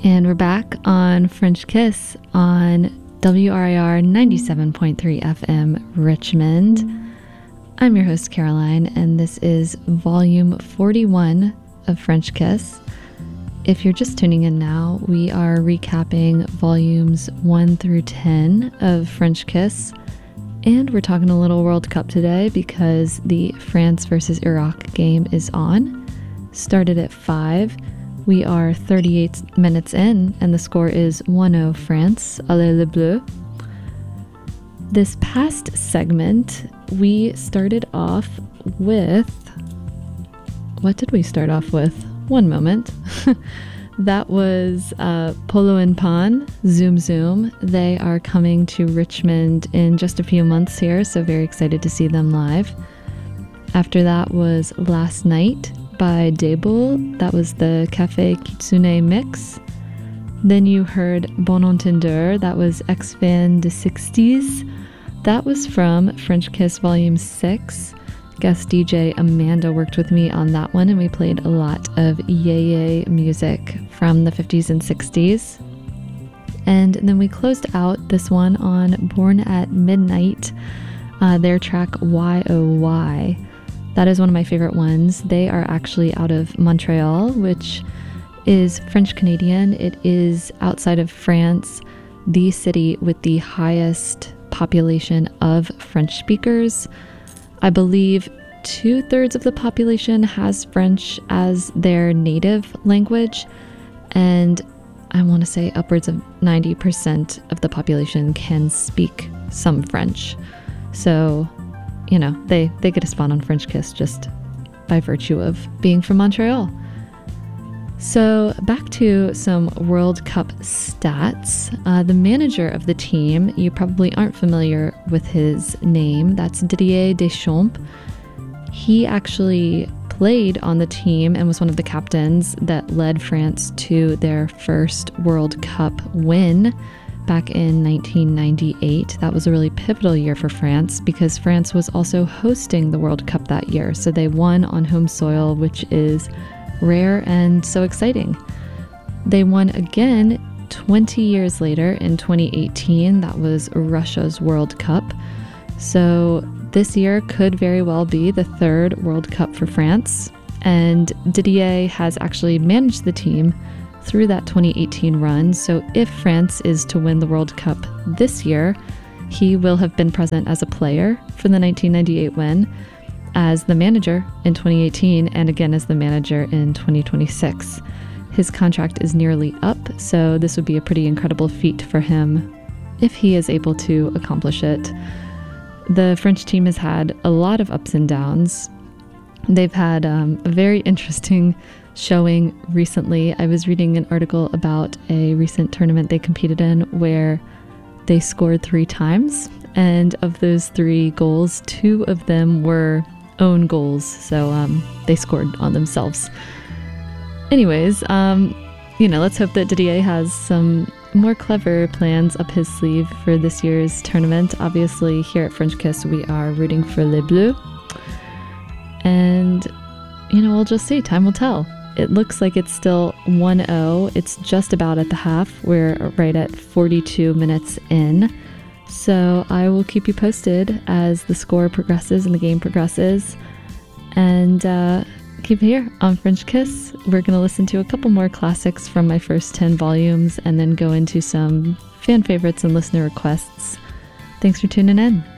And we're back on French Kiss on WRIR 97.3 FM Richmond. I'm your host, Caroline, and this is volume 41 of French Kiss. If you're just tuning in now, we are recapping volumes 1 through 10 of French Kiss. And we're talking a little World Cup today because the France versus Iraq game is on. Started at 5. We are 38 minutes in, and the score is 1-0 France. Allez les Bleus. This past segment, we started off with... What did we start off with? One moment. That was Polo and Pan, Zoom Zoom. They are coming to Richmond in just a few months here, so very excited to see them live. After that was Last Night by Deboul. That was the Café Kitsune mix. Then you heard Bon Entendeur. That was Ex-Fan de 60s. That was from French Kiss Volume 6. Guest DJ Amanda worked with me on that one, and we played a lot of yay music from the 50s and 60s. And then we closed out this one on Born at Midnight, their track YOY. That is one of my favorite ones. They are actually out of Montreal, which is French-Canadian. It is outside of France, the city with the highest population of French speakers. I believe 2/3 of the population has French as their native language, and I want to say upwards of 90% of the population can speak some French. So, you know, they get a spot on French Kiss just by virtue of being from Montreal. So back to some World Cup stats. The manager of the team, you probably aren't familiar with his name. That's Didier Deschamps. He actually played on the team and was one of the captains that led France to their first World Cup win back in 1998. That was a really pivotal year for France because France was also hosting the World Cup that year. So they won on home soil, which is rare and so exciting. They won again 20 years later in 2018. That was Russia's World Cup. So this year could very well be the third World Cup for France. And Didier has actually managed the team through that 2018 run. So if France is to win the World Cup this year, he will have been present as a player for the 1998 win, as the manager in 2018, and again as the manager in 2026. His contract is nearly up, so this would be a pretty incredible feat for him if he is able to accomplish it. The French team has had a lot of ups and downs. They've had a very interesting showing recently. I was reading an article about a recent tournament they competed in where they scored 3 times, and of those 3 goals, 2 of them were own goals, so they scored on themselves. Anyways, let's hope that Didier has some more clever plans up his sleeve for this year's tournament. Obviously, here at French Kiss, we are rooting for Les Bleus. And, we'll just see. Time will tell. It looks like it's still 1-0. It's just about at the half. We're right at 42 minutes in. So I will keep you posted as the score progresses and the game progresses. And keep it here on French Kiss. We're going to listen to a couple more classics from my first 10 volumes and then go into some fan favorites and listener requests. Thanks for tuning in.